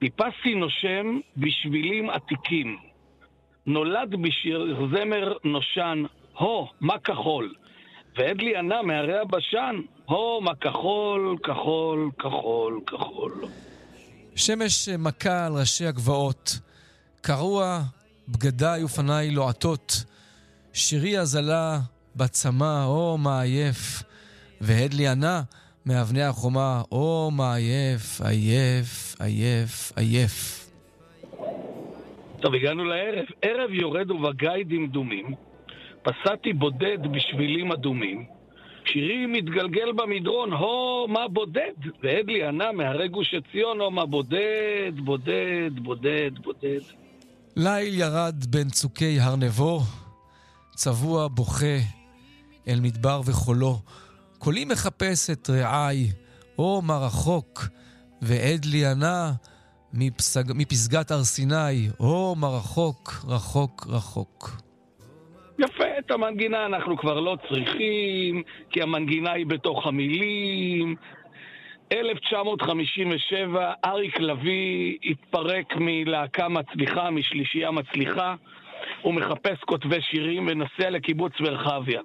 טיפסתי נושם בשבילים עתיקים. נולד בשיר זמר נושן, הו, מה כחול. ועד לי ענה מהרי הבשן, הו, מה כחול, כחול, כחול, כחול. שמש מכה על ראשי הגבעות, קרוע בגדיי ופניי לועטות, שירי הזלה בצמא, או מה עייף, והד לי ענה מאבני החומה, או מה עייף, עייף, עייף, עייף. טוב, הגענו לערב. ערב יורד ובגיא דמדומים, פסעתי בודד בשבילים אדומים, שירי מתגלגל במדרון, הו, מה בודד? ועד לי ענה מהרי גוש עציון, הו, מה בודד, בודד, בודד, בודד. ליל ירד בין צוקי הר נבו, צבוע בוכה אל מדבר וחולו, קולי מחפש את רעי, או מה רחוק, ועד לי ענה מפסגת הר סיני, או מה רחוק, רחוק, רחוק. יפה, את המנגינה אנחנו כבר לא צריכים, כי המנגינה היא בתוך המילים. 1957, אריק לביא התפרק מלהקה מצליחה, משלישייה מצליחה. הוא מחפש כותבי שירים ונוסע לקיבוץ מרחביה.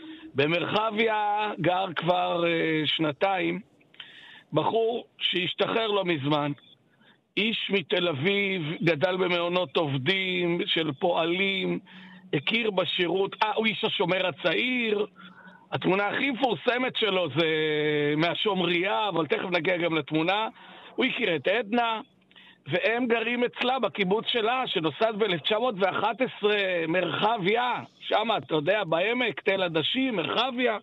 במרחביה גר כבר שנתיים בחור שהשתחרר לא מזמן. איש מתל אביב, גדל במעונות עובדים של פועלים, הכיר בשירות, הוא איש השומר הצעיר. התמונה הכי מפורסמת שלו זה מהשומריה, אבל תכף נגיע גם לתמונה. הוא הכיר את עדנה, והם גרים אצלה בקיבוץ שלה, שנוסד ב-1911, מרחביה, שם, אתה יודע, בעמק, תל עדשים, מרחביה.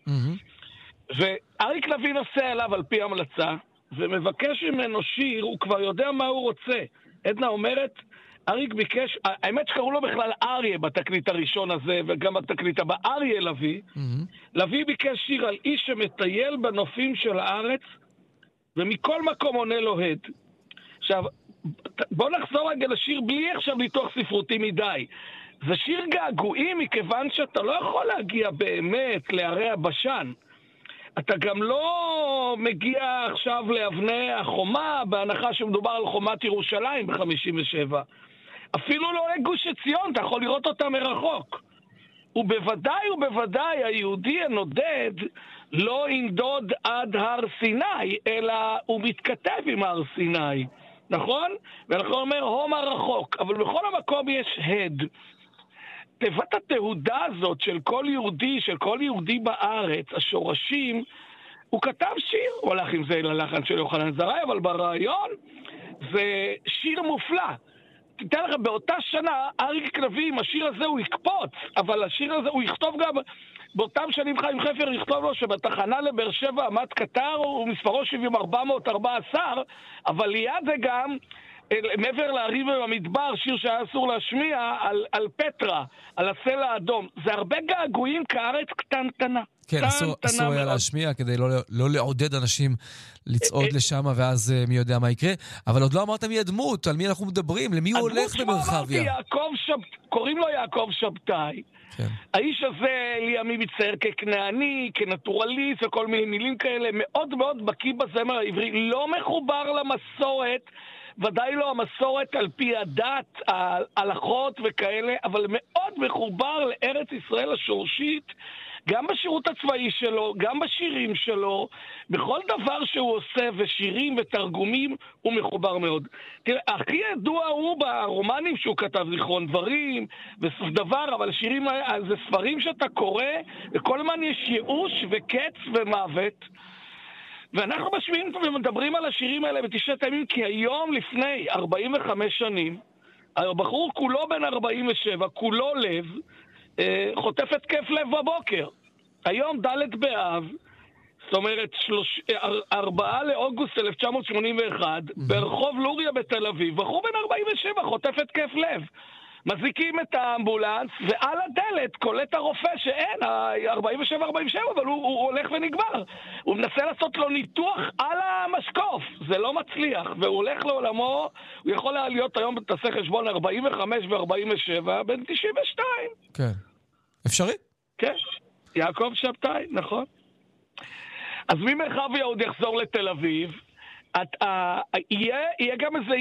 ואריק לביא נוסע אליו על פי המלצה, ומבקש ממנו שיר, הוא כבר יודע מה הוא רוצה. עדנה אומרת, אריק ביקש, האמת שקראו לו בכלל אריה בתקליט הראשון הזה, וגם בתקליט הבא, אריה לביא. לביא ביקש שיר על איש שמטייל בנופים של הארץ, ומכל מקום עונה לו הד. עכשיו, בוא נחזור רגע לשיר בלי עכשיו ניתוח ספרותי מדי. זה שיר געגועים מכיוון שאתה לא יכול להגיע באמת להרי הבשן. אתה גם לא מגיע עכשיו לאבני החומה, בהנחה שמדובר על חומת ירושלים ב-57. אפילו לא לגוש עציון, אתה יכול לראות אותה מרחוק. ובוודאי היהודי הנודד לא ינדוד עד הר סיני, אלא הוא מתכתב עם הר סיני. נכון? ואנחנו אומר, הומה רחוק, אבל בכל המקום יש הד. תיבת התהודה הזאת של כל יהודי בארץ, השורשים, הוא כתב שיר, הוא הלך עם זה ללחן של יוחנן זרעי, אבל ברעיון זה שיר מופלא. תתן לך, באותה שנה, אריק לביא, עם השיר הזה הוא יקפוץ, אבל השיר הזה הוא יכתוב גם, באותם שנים חיים חפר יכתוב לו שבתחנה לבאר שבע עמד קטר, הוא מספרו 70,414, אבל ליד זה גם, מעבר להרים במדבר, שיר שהיה אסור להשמיע, על פטרה, על הסלע האדום. זה הרבה געגועים כארץ קטנטנה. כן, אסור היה להשמיע כדי לא לעודד אנשים לצעוד לשם, ואז מי יודע מה יקרה. אבל עוד לא אמרת מי הדמות, על מי אנחנו מדברים, למי הוא הולך במרחביה. קוראים לו יעקב שבתאי. האיש הזה לימים מצייר ככנעני, כנטורליסט וכל מיני מילים כאלה, מאוד מאוד בקיא בזמר העברי, לא מחובר למסורת, ודאי לא המסורת על פי הדת, ההלכות וכאלה, אבל מאוד מחובר לארץ ישראל השורשית, גם בשירות הצבאי שלו, גם בשירים שלו, בכל דבר שהוא עושה, ושירים ותרגומים, הוא מחובר מאוד. תראה, הכי ידוע הוא ברומנים שהוא כתב זיכרון דברים, וסוף דבר, אבל שירים, זה ספרים שאתה קורא, וכל הזמן יש ייאוש וקץ ומוות, ואנחנו משמיעים ומדברים על השירים האלה בתשעת הימים, כי היום לפני 45 שנים, הבחור כולו בן 47, כולו לב, חוטף התקף לב בבוקר. היום ד' באב, זאת אומרת 4 לאוגוסט 1981, ברחוב לוריה בתל אביב, בחור בן 47 חוטף התקף לב. מזיקים את האמבולנס, ועל הדלת קולט הרופא שאין, 47, אבל הוא הולך ונגמר. הוא מנסה לעשות לו ניתוח על המשקוף, זה לא מצליח, והוא הולך לעולמו, הוא יכול להיות היום, תעשה חשבון 45 ו-47, בן 92. כן. אפשרי? כן. יעקב שבתאי, נכון. אז ממרחביה עוד יחזור לתל אביב, יהיה גם איזה